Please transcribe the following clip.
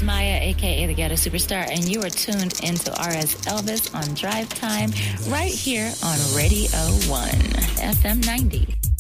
is Maya, a.k.a. The Ghetto Superstar, and you are tuned into RS Elvis on Drive Time right here on Radio 1, FM 90.